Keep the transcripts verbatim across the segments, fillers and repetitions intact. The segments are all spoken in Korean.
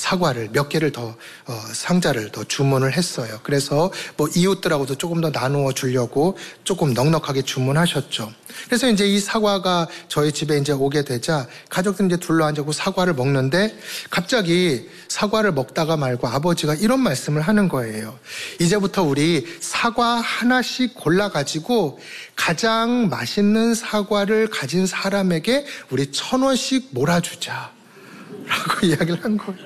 사과를 몇 개를 더 어, 상자를 더 주문을 했어요. 그래서 뭐 이웃들하고도 조금 더 나누어 주려고 조금 넉넉하게 주문하셨죠. 그래서 이제 이 사과가 저희 집에 이제 오게 되자 가족들이 이제 둘러앉고 사과를 먹는데 갑자기 사과를 먹다가 말고 아버지가 이런 말씀을 하는 거예요. 이제부터 우리 사과 하나씩 골라가지고 가장 맛있는 사과를 가진 사람에게 우리 천 원씩 몰아주자 라고 이야기를 한 거예요.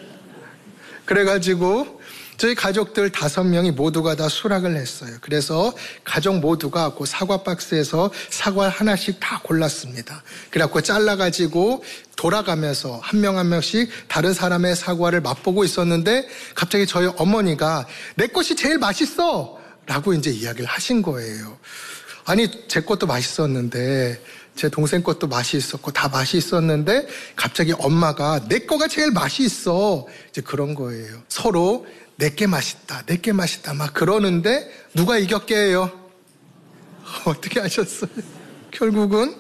그래가지고 저희 가족들 다섯 명이 모두가 다 수락을 했어요. 그래서 가족 모두가 그 사과 박스에서 사과 하나씩 다 골랐습니다. 그래갖고 잘라가지고 돌아가면서 한 명 한 명씩 다른 사람의 사과를 맛보고 있었는데 갑자기 저희 어머니가 내 것이 제일 맛있어! 라고 이제 이야기를 하신 거예요. 아니, 제 것도 맛있었는데 제 동생 것도 맛이 있었고 다 맛이 있었는데 갑자기 엄마가 내 거가 제일 맛이 있어. 이제 그런 거예요. 서로 내게 맛있다, 내게 맛있다 막 그러는데 누가 이겼게요? 어떻게 하셨어요? 결국은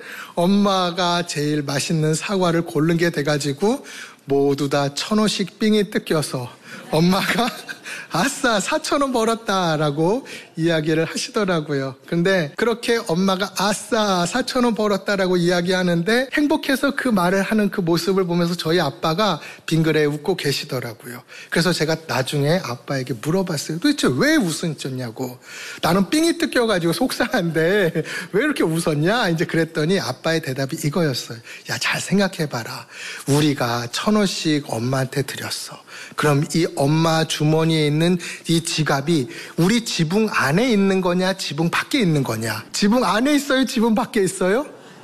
엄마가 제일 맛있는 사과를 고른 게 돼가지고 모두 다 천 원씩 삥이 뜯겨서 엄마가 아싸 사천 원 벌었다라고 이야기를 하시더라고요. 근데 그렇게 엄마가 아싸 사천 원 벌었다라고 이야기하는데 행복해서 그 말을 하는 그 모습을 보면서 저희 아빠가 빙그레 웃고 계시더라고요. 그래서 제가 나중에 아빠에게 물어봤어요. 도대체 왜 웃었냐고. 나는 삥이 뜯겨가지고 속상한데 왜 이렇게 웃었냐? 이제 그랬더니 아빠의 대답이 이거였어요. 야, 잘 생각해봐라. 우리가 천 원씩 엄마한테 드렸어. 그럼 이 엄마 주머니에 있는 이 지갑이 우리 지붕 안에 있는 거냐, 지붕 밖에 있는 거냐? 지붕 안에 있어요, 지붕 밖에 있어요?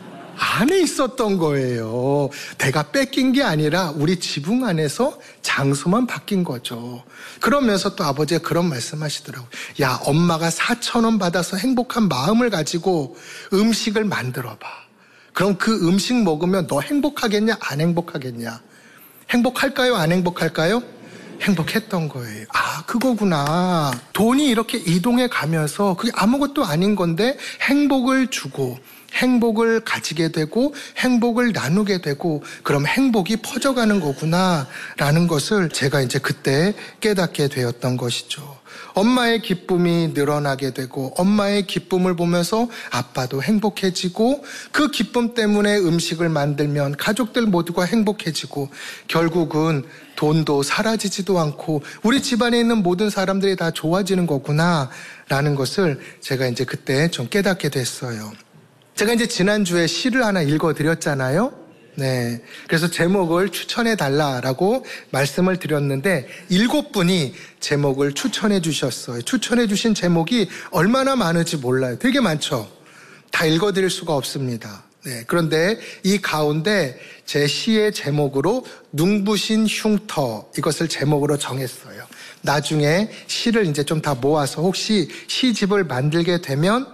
안에 있었던 거예요. 내가 뺏긴 게 아니라 우리 지붕 안에서 장소만 바뀐 거죠. 그러면서 또 아버지가 그런 말씀 하시더라고요. 야, 엄마가 사천 원 받아서 행복한 마음을 가지고 음식을 만들어 봐. 그럼 그 음식 먹으면 너 행복하겠냐, 안 행복하겠냐? 행복할까요, 안 행복할까요? 행복했던 거예요. 아, 그거구나. 돈이 이렇게 이동해 가면서 그게 아무것도 아닌 건데 행복을 주고 행복을 가지게 되고 행복을 나누게 되고 그럼 행복이 퍼져가는 거구나 라는 것을 제가 이제 그때 깨닫게 되었던 것이죠. 엄마의 기쁨이 늘어나게 되고 엄마의 기쁨을 보면서 아빠도 행복해지고 그 기쁨 때문에 음식을 만들면 가족들 모두가 행복해지고 결국은 돈도 사라지지도 않고 우리 집안에 있는 모든 사람들이 다 좋아지는 거구나 라는 것을 제가 이제 그때 좀 깨닫게 됐어요. 제가 이제 지난주에 시를 하나 읽어드렸잖아요. 네. 그래서 제목을 추천해 달라라고 말씀을 드렸는데 일곱 분이 제목을 추천해 주셨어요. 추천해 주신 제목이 얼마나 많은지 몰라요. 되게 많죠. 다 읽어드릴 수가 없습니다. 네. 그런데 이 가운데 제 시의 제목으로 눈부신 흉터 이것을 제목으로 정했어요. 나중에 시를 이제 좀 다 모아서 혹시 시집을 만들게 되면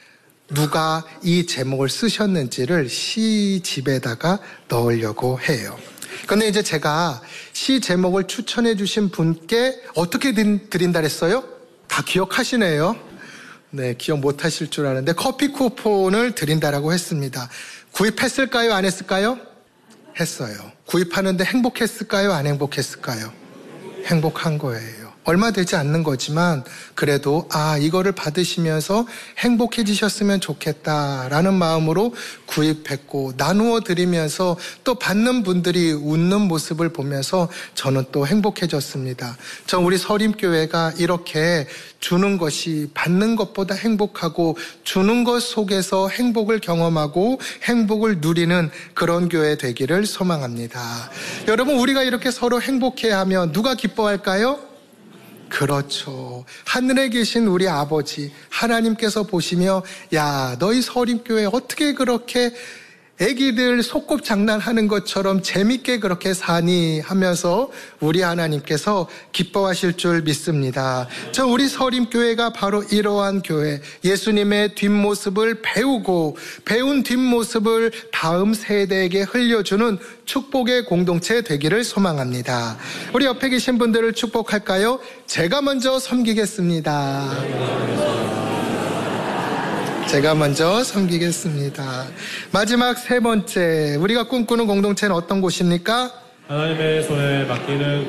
누가 이 제목을 쓰셨는지를 시집에다가 넣으려고 해요. 그런데 이제 제가 시 제목을 추천해 주신 분께 어떻게 드린다 그랬어요? 다 기억하시네요. 네, 기억 못 하실 줄 아는데 커피 쿠폰을 드린다라고 했습니다. 구입했을까요? 안 했을까요? 했어요. 구입하는데 행복했을까요? 안 행복했을까요? 행복한 거예요. 얼마 되지 않는 거지만 그래도 아 이거를 받으시면서 행복해지셨으면 좋겠다라는 마음으로 구입했고 나누어 드리면서 또 받는 분들이 웃는 모습을 보면서 저는 또 행복해졌습니다. 저 우리 서림교회가 이렇게 주는 것이 받는 것보다 행복하고 주는 것 속에서 행복을 경험하고 행복을 누리는 그런 교회 되기를 소망합니다. 여러분 우리가 이렇게 서로 행복해하면 누가 기뻐할까요? 그렇죠. 하늘에 계신 우리 아버지 하나님께서 보시며 야 너희 서림교회 어떻게 그렇게 애기들 소꿉 장난하는 것처럼 재밌게 그렇게 사니 하면서 우리 하나님께서 기뻐하실 줄 믿습니다. 저 우리 서림교회가 바로 이러한 교회, 예수님의 뒷모습을 배우고 배운 뒷모습을 다음 세대에게 흘려주는 축복의 공동체 되기를 소망합니다. 우리 옆에 계신 분들을 축복할까요? 제가 먼저 섬기겠습니다. 제가 먼저 섬기겠습니다. 마지막 세 번째, 우리가 꿈꾸는 공동체는 어떤 곳입니까? 하나님의 손에 맡기는